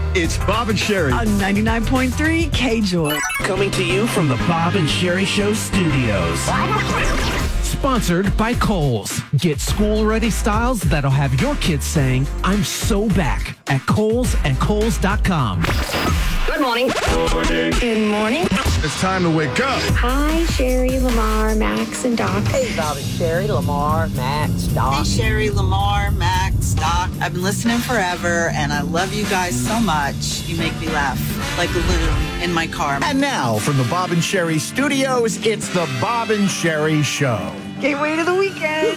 It's Bob and Sherry. On 99.3 K-Joy. Coming to you from the Bob and Sherry Show studios. Sponsored by Kohl's. Get school-ready styles that'll have your kids saying, I'm so back at Kohl's and Kohl's.com. Good morning. Good morning. It's time to wake up. Hi, Sherry, Lamar, Max, and Doc. Hey, Bob and Sherry, Lamar, Max, Doc. Hey, Sherry, Lamar, Max, Doc. I've been listening forever, and I love you guys so much. You make me laugh like a loon in my car. And now, from the Bob and Sherry studios, it's the Bob and Sherry Show. Gateway to the weekend.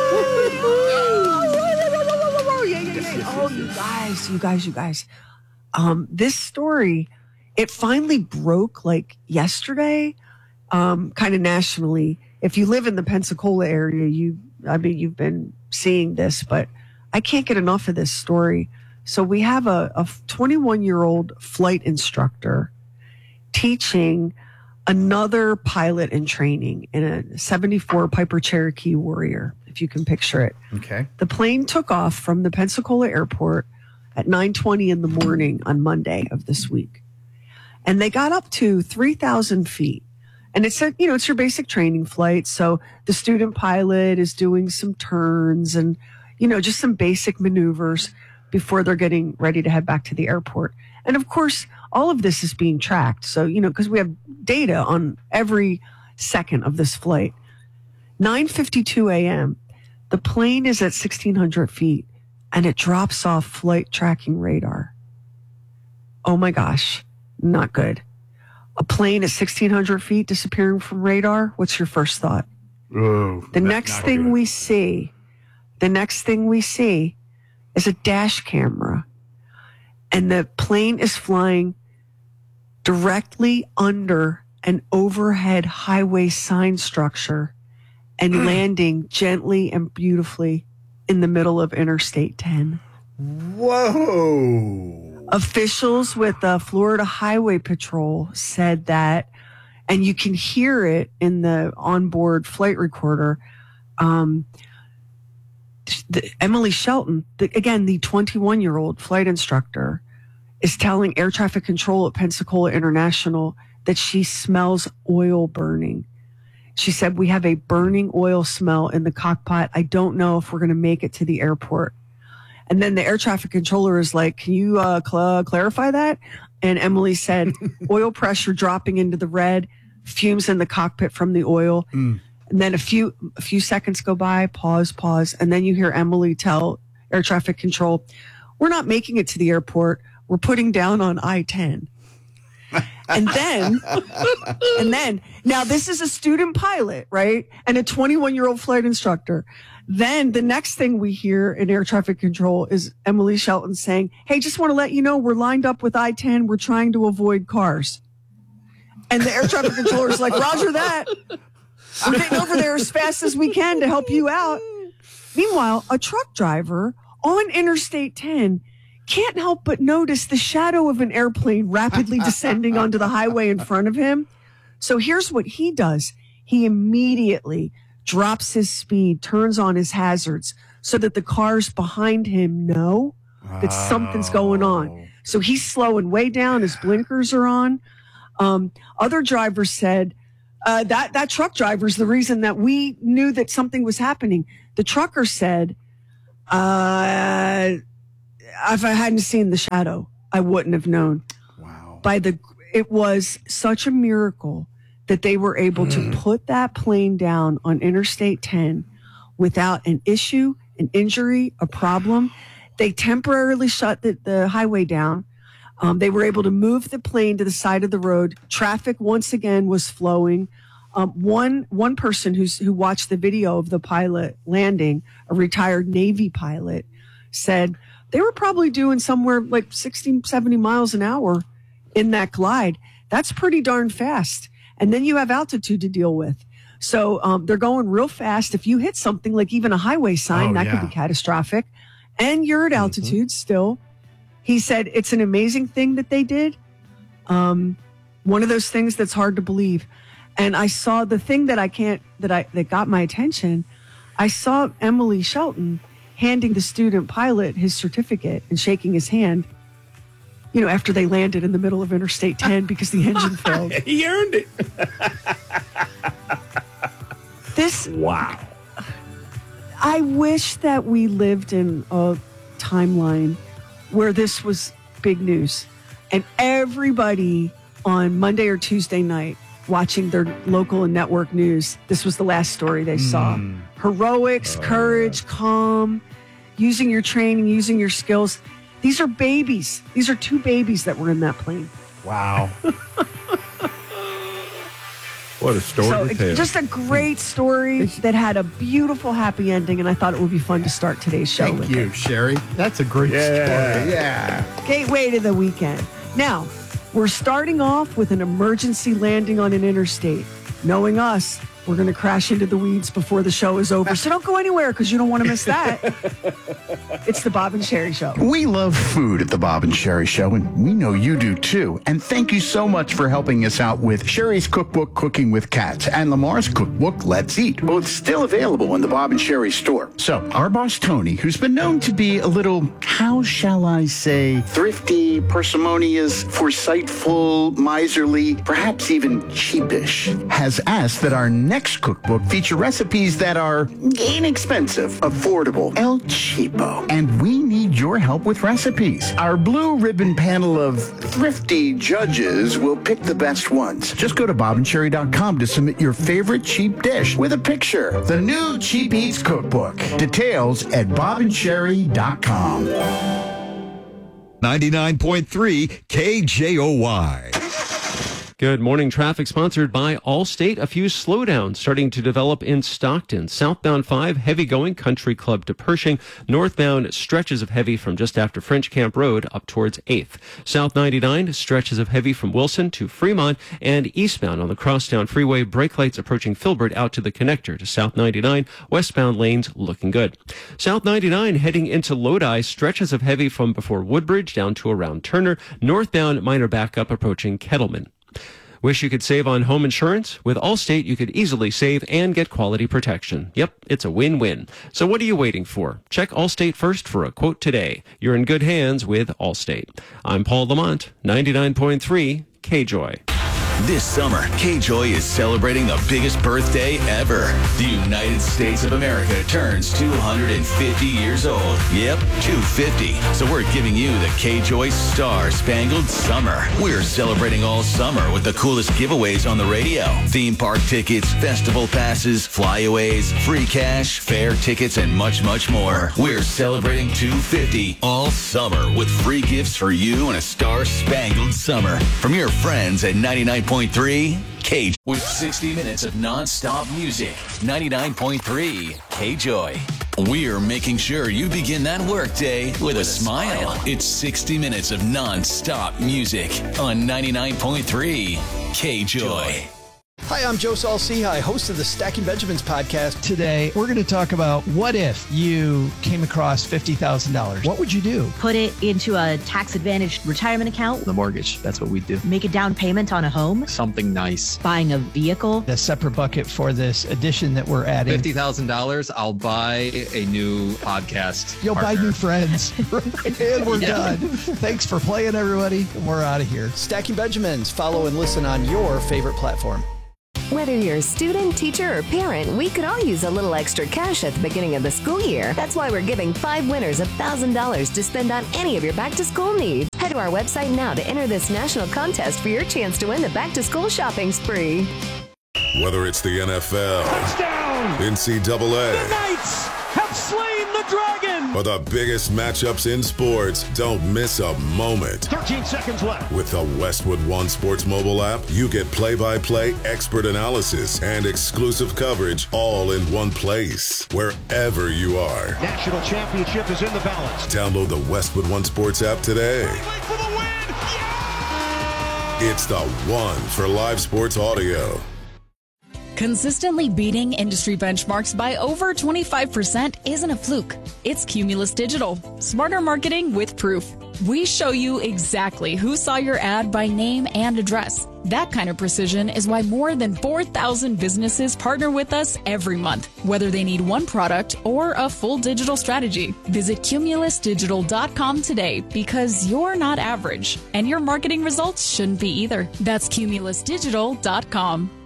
Oh, you guys. This story, it finally broke like yesterday, kind of nationally. If you live in the Pensacola area, you've been seeing this, but I can't get enough of this story. So we have a 21-year-old flight instructor teaching another pilot in training in a 74 Piper Cherokee Warrior, if you can picture it. Okay. The plane took off from the Pensacola airport at 9:20 in the morning on Monday of this week. And they got up to 3,000 feet. And it's it's your basic training flight. So the student pilot is doing some turns and, just some basic maneuvers before they're getting ready to head back to the airport. And of course, all of this is being tracked. So, because we have data on every second of this flight. 9:52 a.m., the plane is at 1,600 feet and it drops off flight tracking radar. Oh my gosh, not good. A plane at 1,600 feet disappearing from radar. What's your first thought? The next thing we see is a dash camera. And the plane is flying directly under an overhead highway sign structure and landing gently and beautifully in the middle of Interstate 10. Whoa. Officials with the Florida Highway Patrol said that, and you can hear it in the onboard flight recorder. Emily Shelton, the 21-year-old flight instructor, is telling air traffic control at Pensacola International that she smells oil burning. She said, we have a burning oil smell in the cockpit. I don't know if we're going to make it to the airport. And then the air traffic controller is like, can you clarify that? And Emily said, oil pressure dropping into the red, fumes in the cockpit from the oil. And then a few seconds go by, pause. And then you hear Emily tell air traffic control, we're not making it to the airport. We're putting down on I-10. And then, now this is a student pilot, right? And a 21-year-old flight instructor. Then the next thing we hear in air traffic control is Emily Shelton saying, hey, just want to let you know, we're lined up with I-10. We're trying to avoid cars. And the air traffic controller is like, roger that. We're getting over there as fast as we can to help you out. Meanwhile, a truck driver on Interstate 10 can't help but notice the shadow of an airplane rapidly descending onto the highway in front of him. So here's what he does. He immediately drops his speed, turns on his hazards so that the cars behind him know that something's going on. So he's slowing way down. His blinkers are on. Other drivers said that truck driver's the reason that we knew that something was happening. The trucker said, if I hadn't seen the shadow, I wouldn't have known. Wow. It was such a miracle that they were able to put that plane down on Interstate 10 without an issue, an injury, a problem. They temporarily shut the highway down. They were able to move the plane to the side of the road. Traffic once again was flowing. One person who watched the video of the pilot landing, a retired Navy pilot, said they were probably doing somewhere like 60, 70 miles an hour in that glide. That's pretty darn fast. And then you have altitude to deal with. So they're going real fast. If you hit something like even a highway sign, that could be catastrophic. And you're at altitude still. He said it's an amazing thing that they did. One of those things that's hard to believe. And I saw the thing that got my attention. I saw Emily Shelton handing the student pilot his certificate and shaking his hand. after they landed in the middle of Interstate 10 because the engine failed. He earned it. Wow. I wish that we lived in a timeline where this was big news and everybody on Monday or Tuesday night watching their local and network news, this was the last story they saw. Heroics, courage, calm, using your training, using your skills. These are babies. These are 2 babies that were in that plane. Wow. What a story to tell. Just a great story that had a beautiful, happy ending, and I thought it would be fun to start today's show Thank with you, it. Sherry. That's a great story. Yeah. Gateway to the weekend. Now, we're starting off with an emergency landing on an interstate. Knowing us, we're going to crash into the weeds before the show is over. So don't go anywhere because you don't want to miss that. It's the Bob and Sherry Show. We love food at the Bob and Sherry Show, and we know you do too. And thank you so much for helping us out with Sherry's cookbook, Cooking with Cats, and Lamar's cookbook, Let's Eat, both still available in the Bob and Sherry store. So our boss, Tony, who's been known to be a little, how shall I say, thrifty, parsimonious, foresightful, miserly, perhaps even cheapish, has asked that our next cookbook feature recipes that are inexpensive, affordable, El Cheapo. And we need your help with recipes. Our blue ribbon panel of thrifty judges will pick the best ones. Just go to bobandsherry.com to submit your favorite cheap dish with a picture. The new Cheap Eats Cookbook. Details at bobandsherry.com. 99.3 KJOY. Good morning. Traffic sponsored by Allstate. A few slowdowns starting to develop in Stockton. Southbound 5, heavy going, Country Club to Pershing. Northbound, stretches of heavy from just after French Camp Road up towards 8th. South 99, stretches of heavy from Wilson to Fremont. And eastbound on the Crosstown Freeway, brake lights approaching Filbert out to the connector to South 99. Westbound lanes looking good. South 99 heading into Lodi, stretches of heavy from before Woodbridge down to around Turner. Northbound, minor backup approaching Kettleman. Wish you could save on home insurance? With Allstate, you could easily save and get quality protection. Yep, it's a win-win. So what are you waiting for? Check Allstate first for a quote today. You're in good hands with Allstate. I'm Paul Lamont, 99.3 KJOY. This summer, KJOY is celebrating the biggest birthday ever. The United States of America turns 250 years old. Yep, 250. So we're giving you the KJOY Star Spangled Summer. We're celebrating all summer with the coolest giveaways on the radio. Theme park tickets, festival passes, flyaways, free cash, fair tickets, and much, much more. We're celebrating 250 all summer with free gifts for you and a Star Spangled Summer. From your friends at 99.3 KJOY. With 60 minutes of non-stop music, 99.3 KJOY. We're making sure you begin that workday with a smile. It's 60 minutes of non-stop music on 99.3 KJOY. Hi, I'm Joe Saul-Sehy, host of the Stacking Benjamins podcast. Today, we're going to talk about what if you came across $50,000? What would you do? Put it into a tax-advantaged retirement account. The mortgage, that's what we do. Make a down payment on a home. Something nice. Buying a vehicle. A separate bucket for this addition that we're adding. $50,000, I'll buy a new podcast You'll partner. buy new friends. And we're done. Thanks for playing, everybody. We're out of here. Stacking Benjamins. Follow and listen on your favorite platform. Whether you're a student, teacher, or parent, we could all use a little extra cash at the beginning of the school year. That's why we're giving 5 winners $1,000 to spend on any of your back-to-school needs. Head to our website now to enter this national contest for your chance to win the back-to-school shopping spree. Whether it's the NFL, touchdown, NCAA, the Knights have slain the dragon, or the biggest matchups in sports, don't miss a moment. 13 seconds left. With the Westwood One Sports mobile app, you get play-by-play expert analysis and exclusive coverage all in one place, wherever you are. National championship is in the balance. Download the Westwood One Sports app today. For the win! Yeah! It's the one for live sports audio. Consistently beating industry benchmarks by over 25% isn't a fluke. It's Cumulus Digital. Smarter marketing with proof. We show you exactly who saw your ad by name and address. That kind of precision is why more than 4,000 businesses partner with us every month, whether they need one product or a full digital strategy. Visit cumulusdigital.com today because you're not average and your marketing results shouldn't be either. That's cumulusdigital.com.